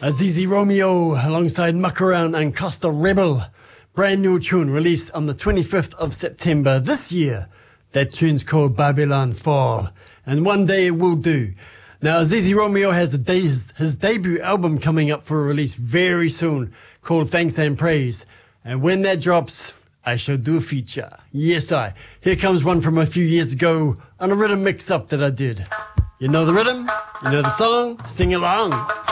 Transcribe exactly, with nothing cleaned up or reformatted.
Azizi Romeo alongside Muckaround and Costa Rebel. Brand new tune released on the twenty-fifth of September this year. That tune's called Babylon Fall. And one day it will do. Now Azizi Romeo has a day, his, his debut album coming up for a release very soon called Thanks and Praise. And when that drops, I shall do a feature. Yes, I. Here comes one from a few years ago on a rhythm mix-up that I did. You know the rhythm? You know the song? Sing along.